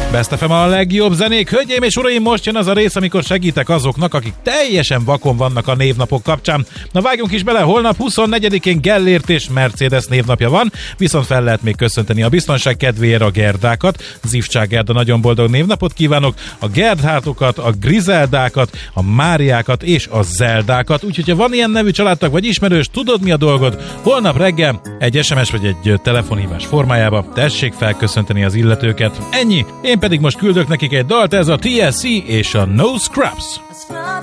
Best FM a legjobb zenék. Hölgyeim és uraim, most jön az a rész, amikor segítek azoknak, akik teljesen vakon vannak a névnapok kapcsán. Na vágjunk is bele, holnap 24-én Gellért és Mercedes névnapja van, viszont fel lehet még köszönteni a biztonság kedvéért a Gerdákat. Zivcsák Gerda, nagyon boldog névnapot kívánok, a Gerdhátokat, a Grizeldákat, a Máriákat és a Zeldákat. Úgyhogy ha van ilyen nevű családtag vagy ismerős, tudod mi a dolgod, holnap reggel egy SMS vagy egy telefonhívás formájába tessék felköszönteni az illetőket. Ennyi, én pedig most küldök nekik egy dalt, ez a TLC és a No Scrubs.